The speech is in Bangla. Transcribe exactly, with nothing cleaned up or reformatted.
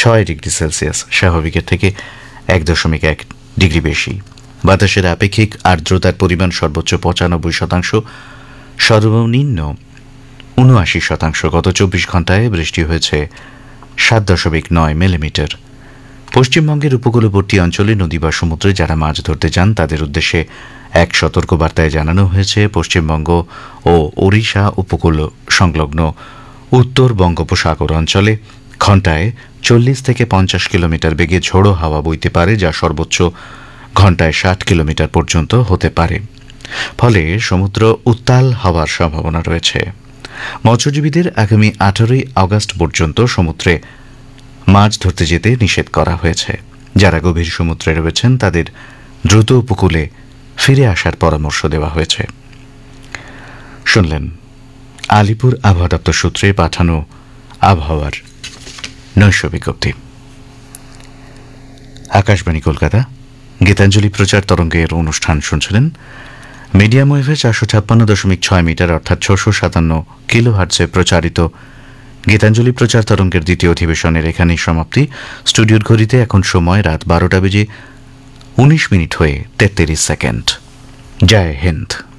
ছয় ডিগ্রি সেলসিয়াস, স্বাভাবিকের থেকে এক দশমিক এক ডিগ্রি বেশি। বাতাসের আপেক্ষিক আর্দ্রতার পরিমাণ সর্বোচ্চ পঁচানব্বই শতাংশ, সর্বনিম্ন উনআশি শতাংশ। গত চব্বিশ ঘন্টায় বৃষ্টি হয়েছে সাত দশমিক নয় মিলিমিটার। পশ্চিমবঙ্গের উপকূলবর্তী অঞ্চলে নদী বা সমুদ্রে যারা মাছ ধরতে যান তাদের উদ্দেশ্যে এক সতর্কবার্তায় জানানো হয়েছে, পশ্চিমবঙ্গ ও ওড়িশা উপকূল সংলগ্ন উত্তর বঙ্গোপসাগর অঞ্চলে ঘণ্টায় চল্লিশ থেকে পঞ্চাশ কিলোমিটার বেগে ঝোড়ো হাওয়া বইতে পারে, যা সর্বোচ্চ ঘণ্টায় ষাট কিলোমিটার পর্যন্ত হতে পারে। ফলে সমুদ্র উত্তাল হওয়ার সম্ভাবনা রয়েছে। মৎস্যজীবীদের আগামী আঠারোই আগস্ট পর্যন্ত সমুদ্রে মাছ ধরতে যেতে নিষেধ করা হয়েছে। যারা গভীর সমুদ্রে রয়েছেন তাদের দ্রুত উপকূলে ফিরে আসার পরামর্শ দেওয়া হয়েছে। শুনলেন আলিপুর আবহাওয়া দপ্তর সূত্রে পাঠানো আবহাওয়ার নৈশ বিজ্ঞপ্তি। আকাশবাণী কলকাতা, গীতাঞ্জলি প্রচার তরঙ্গের অনুষ্ঠান শুনছিলেন। মিডিয়াম ওয়েভে চারশো ছাপ্পান্ন দশমিক ছয় মিটার অর্থাৎ ছশো সাতান্ন কিলো হার্টসে প্রচারিত গীতাঞ্জলি প্রচার তরঙ্গের দ্বিতীয় অধিবেশনের এখানেই সমাপ্তি। স্টুডিওর ঘড়িতে এখন সময় রাত বারোটা বেজে উনিশ মিনিট হয়ে তেত্রিশ সেকেন্ড। জয় হিন্দ।